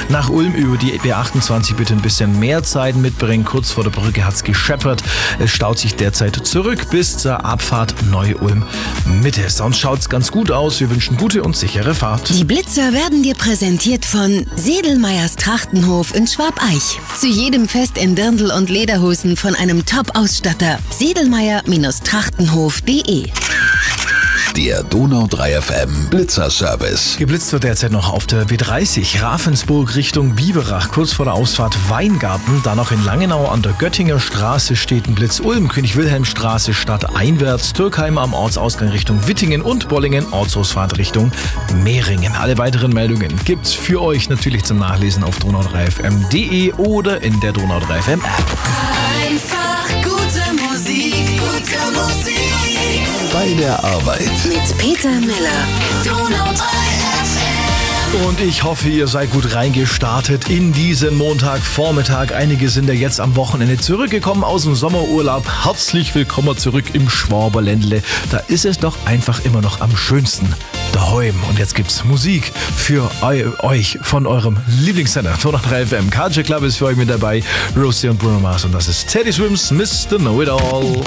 nach Ulm über die B28 bitte ein bisschen mehr Zeit mitbringen. Kurz vor der Brücke hat's gescheppert. Es staut sich derzeit zurück bis zur Abfahrt Neu-Ulm Mitte. Sonst schaut's ganz gut aus. Wir wünschen gute und sichere Fahrt. Die Blitzer werden dir präsentiert von Sedelmeyers Trachtenhof in Schwabeich. Zu jedem Fest in Dirndl und Lederhosen von einem Top-Ausstatter. Sedelmeyer-Trachtenhof.de. Der Donau 3 FM Blitzer-Service. Geblitzt wird derzeit noch auf der B30 Ravensburg Richtung Biberach, kurz vor der Ausfahrt Weingarten. Dann noch in Langenau an der Göttinger Straße steht ein Blitz. Ulm, König-Wilhelm-Straße stadteinwärts, Türkheim am Ortsausgang Richtung Wittingen und Bollingen, Ortsausfahrt Richtung Mehringen. Alle weiteren Meldungen gibt's für euch natürlich zum Nachlesen auf donau3fm.de oder in der Donau 3 FM App. Einfach gute Musik, gute Musik. Bei der Arbeit. Mit Peter Miller. Donau 3 FM. Und ich hoffe, ihr seid gut reingestartet in diesen Montagvormittag. Einige sind ja jetzt am Wochenende zurückgekommen aus dem Sommerurlaub. Herzlich willkommen zurück im Schwaberländle. Da ist es doch einfach immer noch am schönsten. Daheim. Und jetzt gibt's Musik für euch von eurem Lieblingssender. Donau 3 FM. Culture Club ist für euch mit dabei. Rosie und Bruno Mars. Und das ist Teddy Swims, Mr. Know-It-All.